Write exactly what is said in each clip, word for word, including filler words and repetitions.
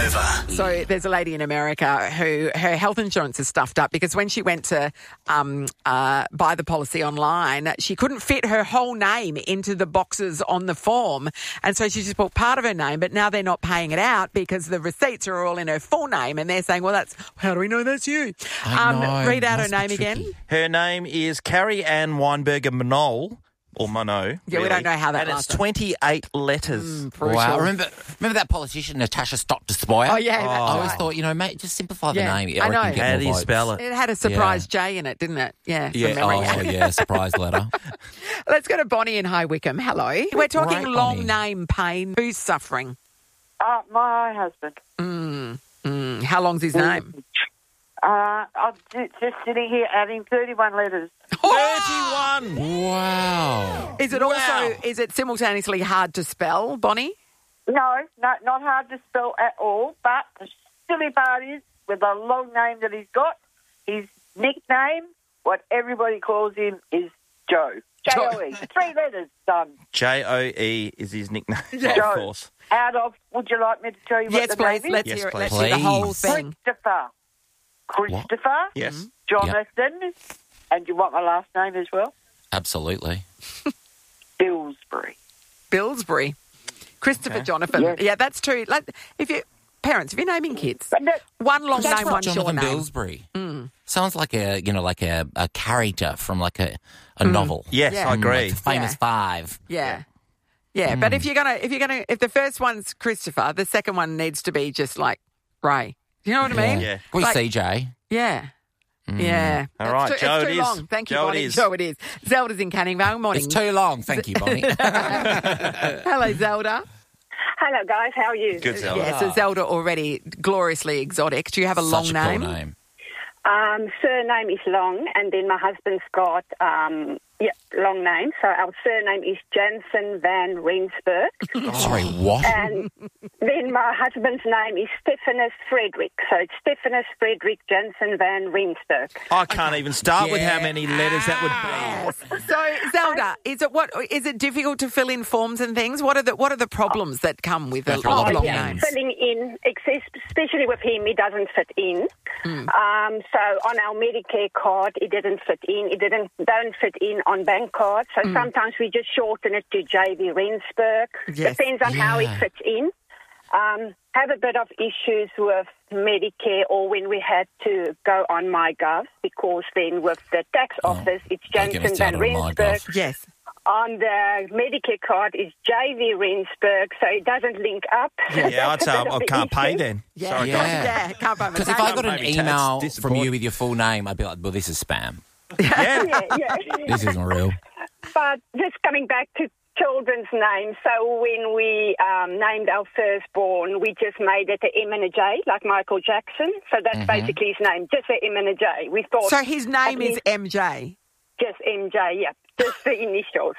over. So there's a lady in America who her health insurance is stuffed up because when she went to um, uh, buy the policy online, she couldn't fit her whole name into the boxes on the form. And so she just put part of her name, but now they're not paying it out because the receipts are all in her full name. And they're saying, well, that's how do we know that's you? I Um, know. read out her Must be name tricky. again. Her name is Carrie Ann Weinberger Monol, or Mono. Yeah, we really. don't know how that And it's last one. twenty-eight letters. Brutal. Wow. Remember, remember that politician, Natasha Stock-Despoyer? Oh, yeah, that's I always right. thought, you know, mate, just simplify the Yeah, name. I reckon know. you get How more do you votes. spell it? It had a surprise J in it, didn't it? Yeah, from Yeah, memory. oh, yeah, surprise letter. Let's go to Bonnie in High Wycombe. Hello. We're talking Right, long Bonnie. name pain. Who's suffering? Uh, my husband. Mm, how long's his name? Uh, I'm ju- just sitting here adding thirty-one letters. thirty-one! Wow. Is it also, is it simultaneously hard to spell, Bonnie? No, no, not hard to spell at all, but the silly part is, with the long name that he's got, his nickname, what everybody calls him, is Joe. J O E. Three letters, done. J O E is his nickname, Yeah. of Joe. course. Out of, would you like me to tell you what Yes, the please. name Let's Yes, hear it. please. Let's hear the whole Please. is? thing. Christopher. Christopher. Yes. Jonathan. And you want my last name as well? Absolutely. Billsbury. Billsbury. Christopher Okay. Jonathan. Yes. Yeah, that's true. Like, if you parents, if you're naming kids, But that, one long That's name, right, one short Jonathan name. Billsbury. Sounds like a, you know, like a, a character from like a, a novel. Yes, Yeah. I Mm, agree. Like the Famous Yeah. Five. Yeah. Yeah, but if you're gonna, if you're gonna, if the first one's Christopher, the second one needs to be just like Ray. You know what I mean? Yeah. We Like- C J. Yeah. Yeah. All That's right, too, Joe, it's it too is. long. Thank you, Joe, it Bonnie. is. Joe, it is. Zelda's in Canning Vale. Morning. It's too long. Thank you, Bonnie. Hello, Zelda. Hello, guys. How are you? Good, Zelda. Yeah, so Zelda already gloriously exotic. Do you have a long Such a name? cool name. Um, surname is long, and then my husband's got um, yeah, long name. So our surname is Jansen van Rensburg, Sorry, what? and then my husband's name is Stephanus Frederick. So it's Stephanus Frederick Jansen van Rensburg. I can't even start with how Yeah. many letters that would be. Yes. So Zelda, is it what is it difficult to fill in forms and things? What are the what are the problems that come with a Go through a lot long, of long yeah, names? filling in, except- especially with him, he doesn't fit in. Hmm. Um, so on our Medicare card, it didn't fit in. It didn't don't fit in on bank cards. So Hmm. sometimes we just shorten it to J V Rensburg. Yes. Depends on how it Yeah. fits in. Um, have a bit of issues with Medicare, or when we had to go on MyGov, because then with the tax office, it's Don't get me Jansen van started on Rensburg. MyGov. Yes. On the Medicare card is J V Rensburg, so it doesn't link up. Yeah, I'd say I, That's a I bit can't of an pay issue. then. Yeah. Sorry, Yeah. guys. Yeah. Can't buy Because if I got an Maybe tax email from disappointing. you with your full name, I'd be like, well, this is spam. Yeah. Yeah, yeah. This isn't real. But just coming back to children's names, so when we um, named our firstborn, we just made it a M and a J, like Michael Jackson. So that's basically his name, just a M and a J. We thought So his name at is least M J. just M J, yeah, just the initials.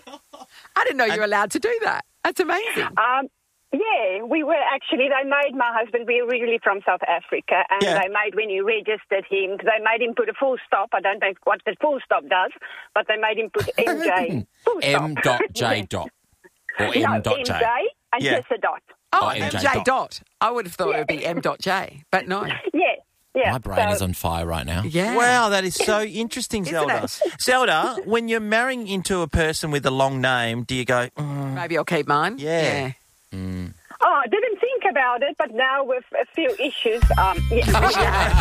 I didn't know you were allowed to do that. That's amazing. Um, yeah, we were actually, they made my husband, we're originally from South Africa, and Yeah. they made, when he registered him, they made him put a full stop. I don't know what the full stop does, but they made him put M J, full M stop. dot J dot. Or No, M dot M J. J and Yeah. just a dot. Oh, Oh, M M J J dot. I would have thought it would be M dot J, but no. Yeah, yeah. My brain so, is on fire right now. Yeah. Wow, that is so interesting, Isn't Zelda. it? Zelda, when you're marrying into a person with a long name, do you go, mm, Maybe I'll keep mine. Yeah. oh, I didn't think about it, but now with a few issues, um, yeah.